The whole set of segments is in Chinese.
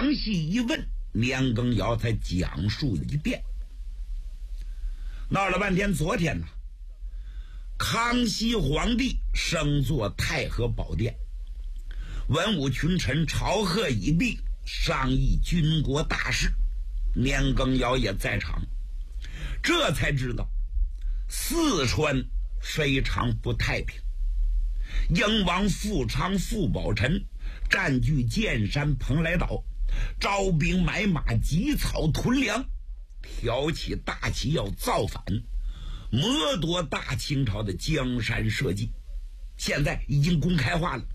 详细一问，年羹尧才讲述一遍。闹了半天，昨天呢，康熙皇帝升坐太和宝殿，文武群臣朝贺已毕，商议军国大事，年羹尧也在场。这才知道四川非常不太平，英王富昌、傅宝臣占据建山、蓬莱岛，招兵买马，集草屯粮，挑起大旗要造反，谋夺大清朝的江山社稷，现在已经公开化了。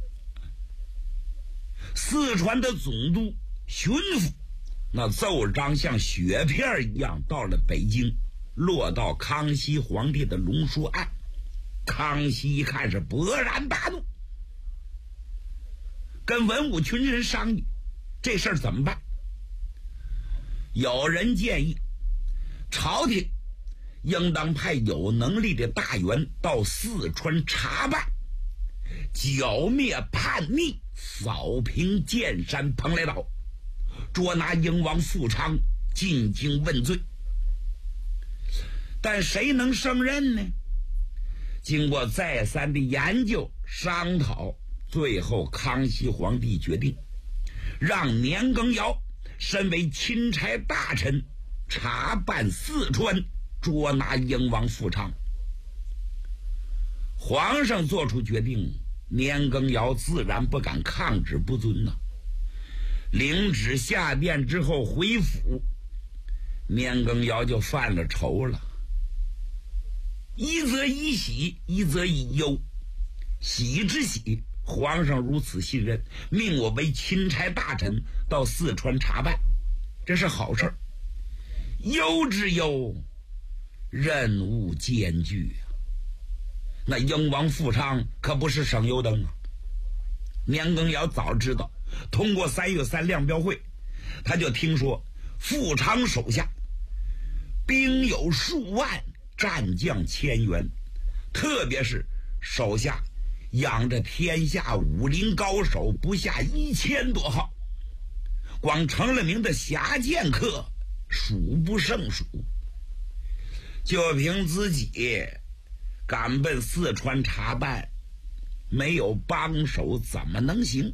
四川的总督、巡抚那奏章像雪片一样到了北京，落到康熙皇帝的龙书案。康熙一看是勃然大怒，跟文武群臣商议这事儿怎么办。有人建议朝廷应当派有能力的大员到四川查办，剿灭叛逆，扫平建山、蓬莱岛，捉拿英王富昌，进京问罪。但谁能胜任呢？经过再三的研究商讨，最后康熙皇帝决定让年羹尧身为钦差大臣查办四川，捉拿英王富昌。皇上做出决定，年羹尧自然不敢抗旨不遵呐。领旨下殿之后回府，年羹尧就犯了愁了。一则以喜，一则以忧。喜之喜，皇上如此信任，命我为钦差大臣到四川查办，这是好事。忧之忧，任务艰巨啊！那英王富昌可不是省油灯啊。年羹尧早知道，通过3月3亮标会，他就听说富昌手下兵有数万，战将千员，特别是手下养着天下武林高手不下1000多号，光成了名的侠剑客数不胜数。就凭自己赶奔四川查办，没有帮手怎么能行？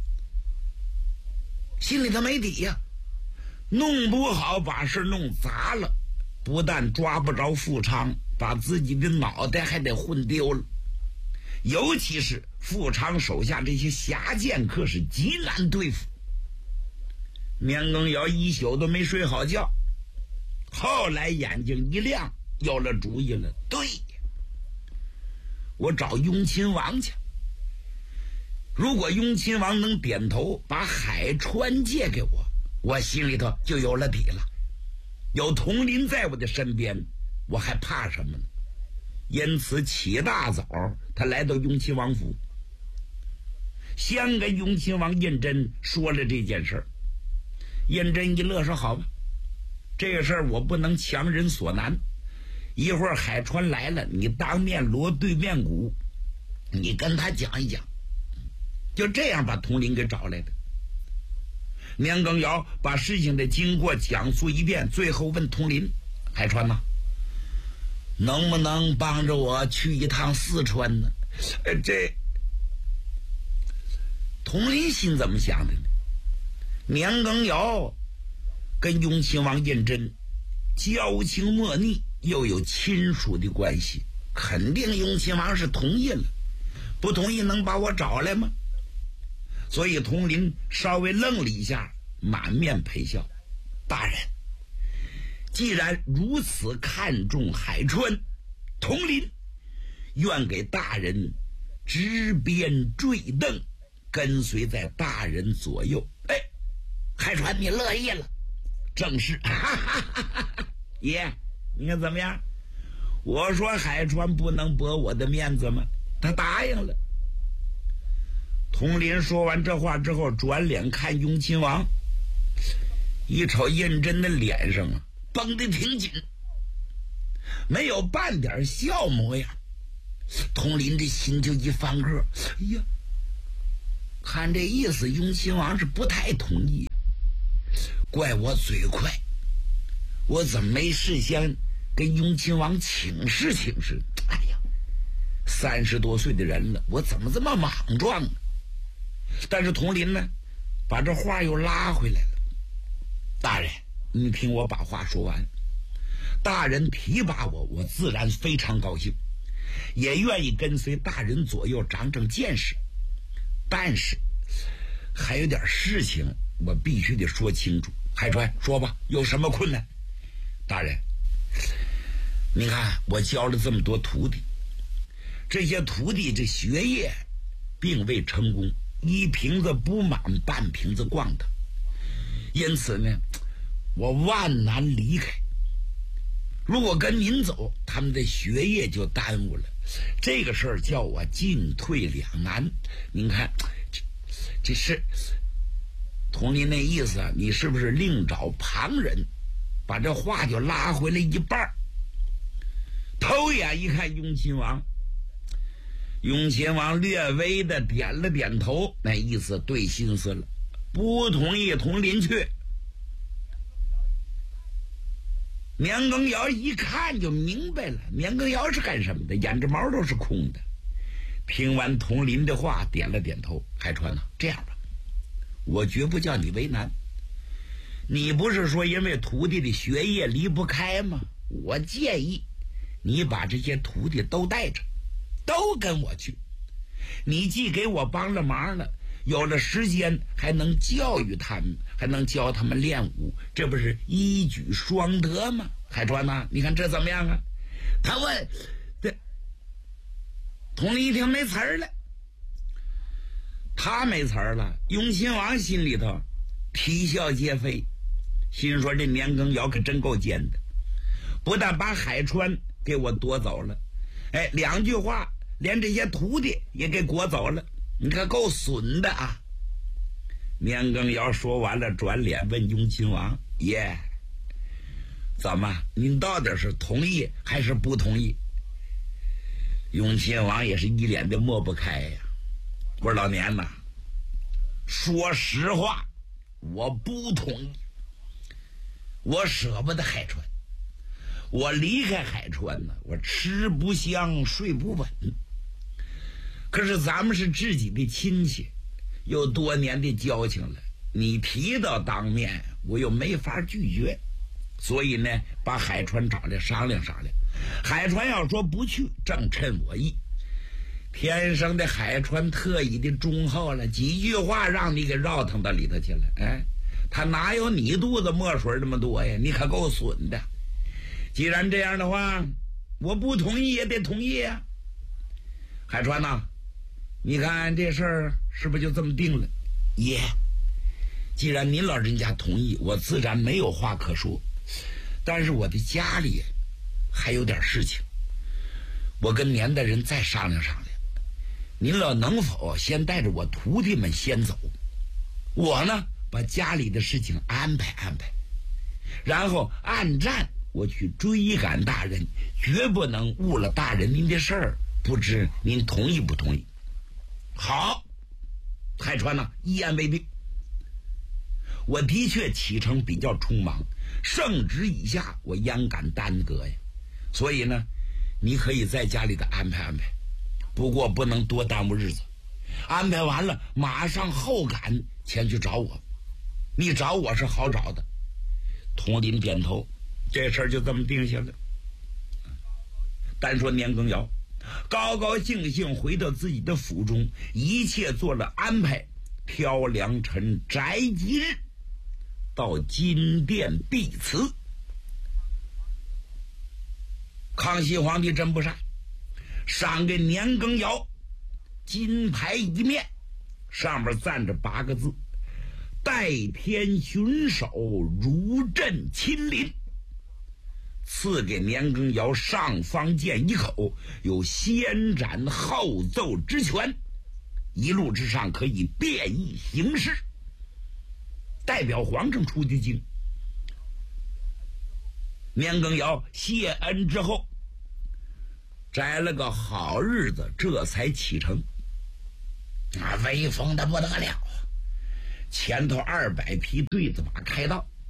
心里头没底呀，弄不好把事弄砸了，不但抓不着富昌，把自己的脑袋还得混丢了。尤其是富昌手下这些侠剑客是极难对付。年羹尧一宿都没睡好觉，后来眼睛一亮，有了主意了。对，我找雍亲王去。如果雍亲王能点头把海川借给我，我心里头就有了底了。有佟麟在我的身边，我还怕什么呢？因此起大早他来到雍亲王府，先跟雍亲王胤禛说了这件事儿。胤禛一乐说好吧，这个事儿我不能强人所难，一会儿海川来了，你当面锣对面鼓，你跟他讲一讲。就这样把佟麟给找来的。年羹尧把事情的经过讲述一遍，最后问佟麟：海川呐，能不能帮着我去一趟四川呢？这佟麟心怎么想的呢？年羹尧跟雍亲王胤禛交情莫逆，又有亲属的关系，肯定雍亲王是同意了，不同意能把我找来吗？所以佟麟稍微愣了一下，满面陪笑：大人，既然如此看重海川，佟麟愿给大人执鞭坠镫，跟随在大人左右。海川你乐意了？正是。爷，你看怎么样？我说海川不能驳我的面子吗？他答应了。佟麟说完这话之后，转脸看雍亲王，一瞅胤禛的脸上啊绷得挺紧，没有半点笑模样。佟麟这心就一翻个，哎呀，看这意思雍亲王是不太同意。 怪我嘴快，我怎么没事先跟雍亲王请示请示？哎呀，30多岁的人了，我怎么这么莽撞呢？但是佟林呢，把这话又拉回来了。大人，你听我把话说完。大人提拔我，我自然非常高兴，也愿意跟随大人左右长长见识。但是还有点事情我必须得说清楚。海川，说吧，有什么困难？大人，你看我教了这么多徒弟，这些徒弟这学业并未成功，一瓶子不满半瓶子咣的，因此呢，我万难离开。如果跟您走，他们的学业就耽误了，这个事儿叫我进退两难。您看这是佟林那意思啊，你是不是另找旁人？把这话就拉回来一半。偷眼一看雍亲王，雍亲王略微的点了点头，那意思对心思了，不同意佟林去。年羹尧一看就明白了，年羹尧是干什么的？眼着毛都是空的。听完佟林的话，点了点头。海川啊，这样吧，我绝不叫你为难。你不是说因为徒弟的学业离不开吗？我建议你把这些徒弟都带着，都跟我去。你既给我帮了忙了，有了时间还能教育他们，还能教他们练武，这不是一举双得吗？海川呐，你看这怎么样啊？他问这佟林一听没词儿了，他没词儿了，雍亲王心里头啼笑皆非，心说这年羹尧可真够奸的，不但把海川给我夺走了，哎，2句话连这些徒弟也给裹走了，你可够损的啊！年羹尧说完了，转脸问雍亲王：“爷，怎么？您到底是同意还是不同意？”雍亲王也是一脸的抹不开呀。我说老年呐，说实话，我不同意。我舍不得海川，我离开海川呢，我吃不香，睡不稳。可是咱们是自己的亲戚，有多年的交情了，你提到当面，我又没法拒绝，所以呢，把海川找来商量商量。海川要说不去，正趁我意。天生的海川特意的忠厚了，几句话让你给绕腾到里头去了。哎，他哪有你肚子墨水那么多呀？你可够损的。既然这样的话，我不同意也得同意啊。海川呐，你看这事儿是不是就这么定了？爷，既然您老人家同意，我自然没有话可说。但是我的家里还有点事情，我跟年代人再商量商量。您老能否先带着我徒弟们先走，我呢把家里的事情安排安排，然后按战我去追赶大人，绝不能误了大人您的事儿。不知您同意不同意？好，海川呐，一言为定。我的确启程比较匆忙，圣旨以下我焉敢耽搁呀？所以呢，你可以在家里的安排安排，不过不能多耽误日子。安排完了，马上后赶前去找我。你找我是好找的。佟林点头，这事儿就这么定下了。单说年羹尧高高兴兴回到自己的府中，一切做了安排，挑良辰择吉日，到金殿避辞。康熙皇帝真不善，赏给年羹尧金牌一面，上面站着8个字：代天巡守，如朕亲临。赐给年羹尧上方剑一口，有先斩后奏之权，一路之上可以便宜行事，代表皇上出的京。年羹尧谢恩之后，摘了个好日子，这才启程。威风的不得了，前头200匹对子马开道，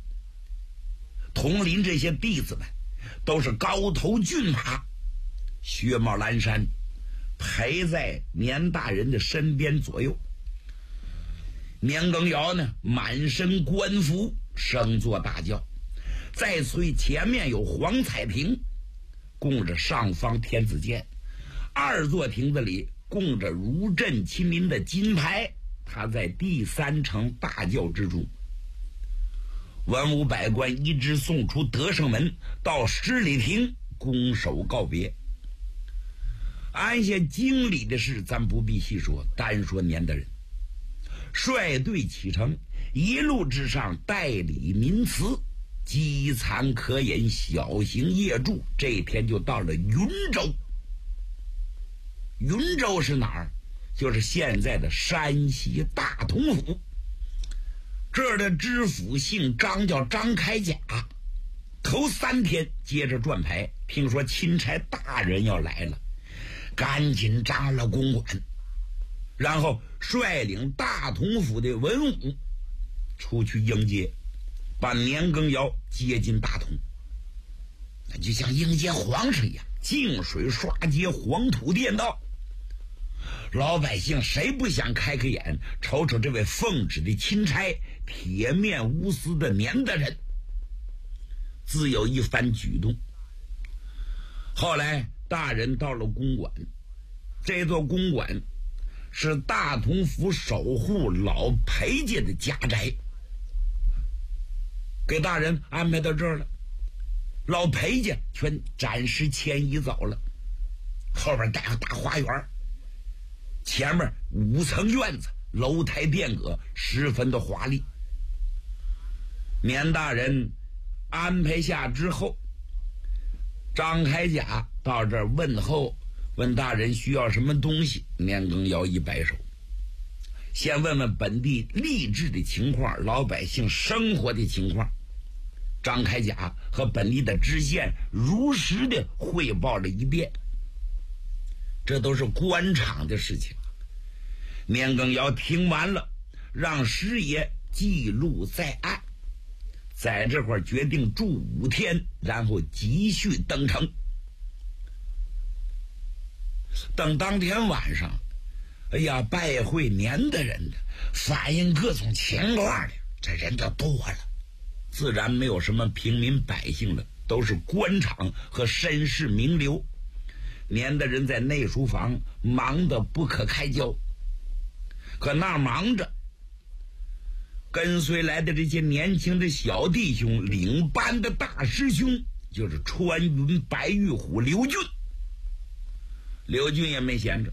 统领这些弟子们都是高头骏马，雪帽蓝衫，陪在年大人的身边左右。年羹尧呢，满身官服，升坐大轿，再随前面有黄彩屏供着上方天子剑，二座亭子里供着如朕亲临的金牌，他在第三层大轿之中。文武百官一直送出德胜门，到十里亭拱手告别。安下经理的事咱不必细说，单说年大人率队启程，一路之上代理民祠，饥餐渴饮，小行夜住，这一天就到了云州。云州是哪儿？就是现在的山西大同府。这儿的知府姓张，叫张开甲。头3天接着转牌，听说钦差大人要来了，赶紧张了公馆，然后率领大同府的文武出去迎接，把年羹尧接进大同。那就像迎接皇上一样，净水刷街，黄土垫道。老百姓谁不想开开眼，瞅瞅这位奉旨的钦差，铁面无私的年大人，自有一番举动。后来大人到了公馆，这座公馆是大同府守护老裴家的家宅，给大人安排到这儿了。老裴家全暂时迁移走了，后边带个大花园，前面5层院子，楼台殿阁，十分的华丽。年大人安排下之后，张开甲到这儿问候，问大人需要什么东西。年羹尧一摆手，先问问本地吏治的情况，老百姓生活的情况。张开甲和本地的知县如实的汇报了一遍，这都是官场的事情。年羹尧听完了，让师爷记录在案，在这块决定住5天，然后继续登城。等当天晚上，哎呀，拜会年的人的，反映各种情况的，这人就多了，自然没有什么平民百姓了，都是官场和绅士名流。年的人在内书房忙得不可开交，可那忙着，跟随来的这些年轻的小弟兄，领班的大师兄就是穿云白玉虎刘俊。刘俊也没闲着，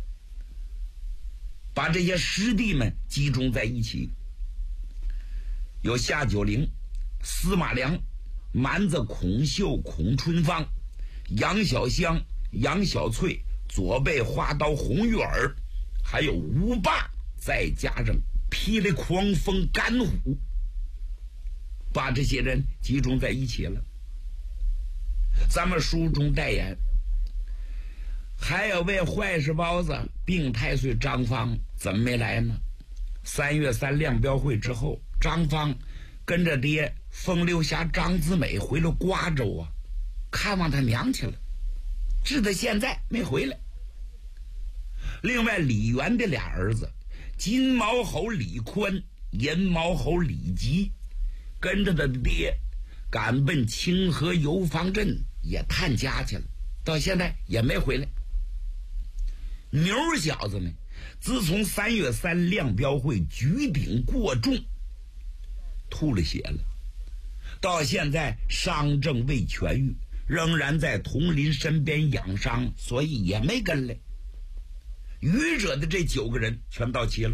把这些师弟们集中在一起，有夏九龄、司马良、蛮子孔秀、孔春芳、杨小香、杨小翠、左背花刀红玉儿，还有吴霸，再加上霹雳狂风甘虎，把这些人集中在一起了。咱们书中代言，还有位坏事包子病太岁张芳，怎么没来呢？3月3亮标会之后，张芳跟着爹风流侠张子美回了瓜州啊，看望他娘去了，直到现在没回来。另外李元的俩儿子，金毛猴李宽、银毛猴李吉，跟着他的爹赶奔清河油坊镇也探家去了，到现在也没回来。牛小子呢，自从3月3亮标会举鼎过重，吐了血了，到现在伤症未痊愈，仍然在统领身边养伤，所以也没跟来。愚者的这9个人全到齐了。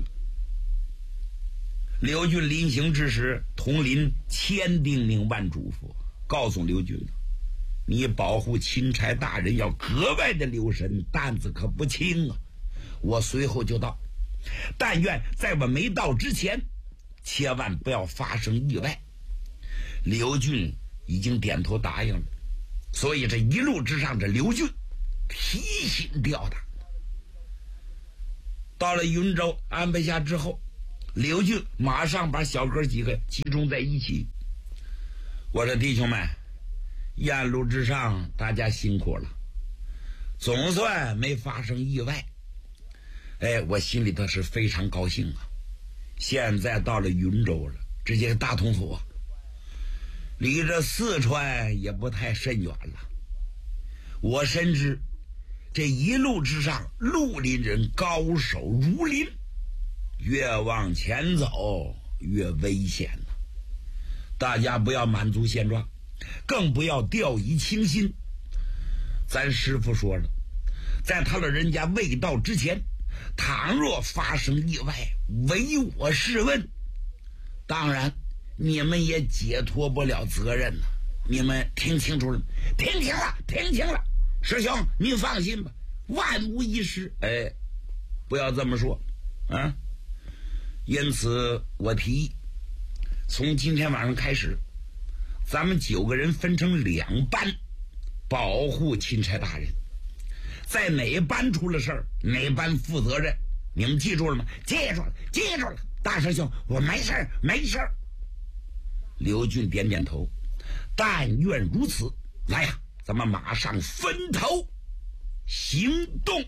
刘俊临行之时，统领千叮咛万嘱咐，告诉刘俊，你保护钦差大人要格外的留神，担子可不轻啊。我随后就到，但愿在我没到之前，千万不要发生意外。刘俊已经点头答应了，所以这一路之上，这刘俊提心吊胆。到了云州安排下之后，刘俊马上把小哥几个集中在一起， 我说弟兄们，沿路之上大家辛苦了，总算没发生意外。我心里头是非常高兴啊。现在到了云州了，这些大同府啊，离这四川也不太甚远了。我深知这一路之上绿林人高手如林，越往前走越危险呢。大家不要满足现状，更不要掉以轻心。咱师父说了，在他老人家未到之前，倘若发生意外，唯我是问。当然你们也解脱不了责任了。你们听清楚了？听清了，听清了。师兄您放心吧，万无一失。不要这么说啊。因此我提议，从今天晚上开始，咱们9个人分成2班，保护钦差大人。在哪班出了事儿，哪班负责任。你们记住了吗？记住了，记住了。大师兄，我没事儿，没事儿。刘俊点点头，但愿如此。来呀，咱们马上分头行动。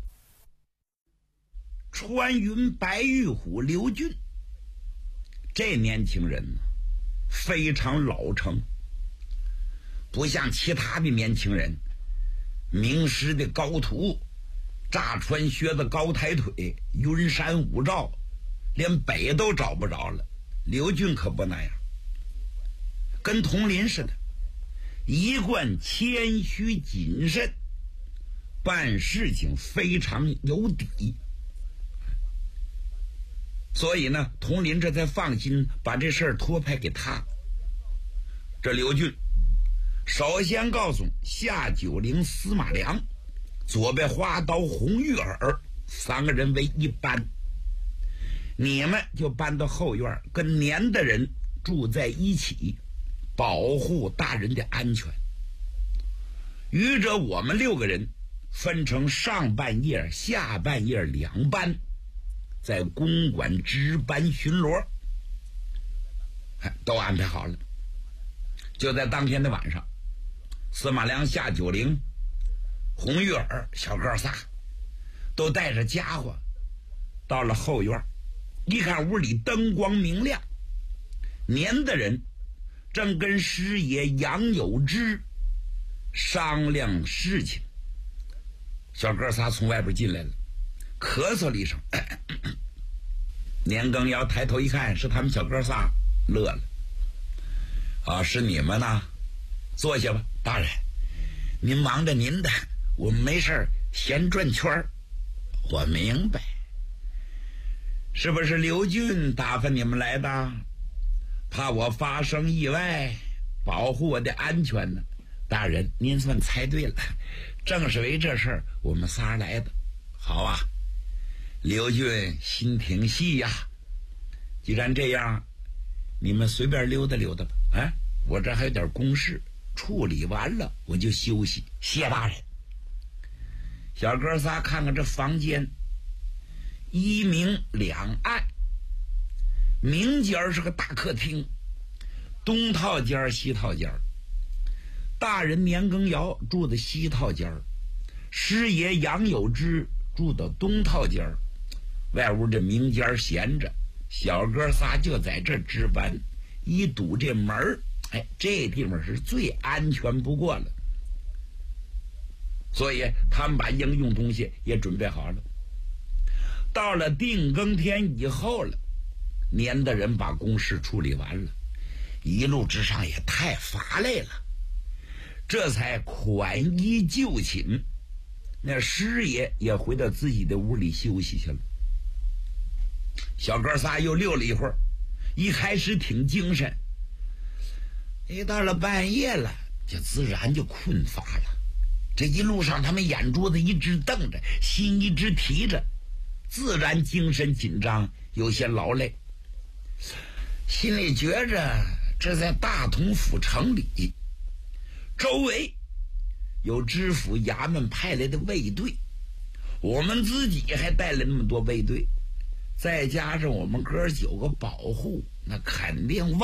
穿云白玉虎刘俊，这年轻人呢，非常老成，不像其他的年轻人，名师的高徒，炸穿靴子高抬腿，云山雾罩，连北都找不着了。刘俊可不那样，跟佟林似的，一贯谦虚谨慎，办事情非常有底。所以呢，佟林这才放心把这事儿托派给他。这刘俊首先告诉夏九龄、司马良、左边花刀红玉儿3个人为一班，你们就搬到后院，跟年的人住在一起，保护大人的安全。余者我们6个人分成上半夜、下半夜2班，在公馆值班巡逻，都安排好了。就在当天的晚上，司马良、夏九龄、红玉儿小哥仨都带着家伙到了后院。一看屋里灯光明亮，年的人正跟师爷杨有之商量事情。小哥仨从外边进来了，咳嗽了一声。年羹尧抬头一看，是他们小哥仨，乐了。是你们呢？坐下吧。大人，您忙着您的，我们没事闲转圈。我明白。是不是刘俊打发你们来的？怕我发生意外，保护我的安全呢？大人，您算猜对了，正是为这事儿我们仨来的。好啊，刘俊心挺细呀。既然这样，你们随便溜达溜达吧。我这还有点公事，处理完了我就休息。谢大人。小哥仨看看这房间，一明两暗，明间是个大客厅，东套间西套间。大人年羹尧住的西套间，师爷杨有之住的东套间，外屋这明间闲着，小哥仨就在这值班。一堵这门，这地方是最安全不过了。所以他们把应用东西也准备好了。到了定更天以后了，年的人把公事处理完了，一路之上也太乏累了，这才款衣就寝。那师爷也回到自己的屋里休息去了。小哥仨又溜了一会儿，一开始挺精神，到了半夜了，就自然就困乏了。这一路上他们眼珠子一直瞪着，心一直提着，自然精神紧张，有些劳累。心里觉着这在大同府城里，周围有知府衙门派来的卫队，我们自己还带了那么多卫队，再加上我们哥9个保护，那肯定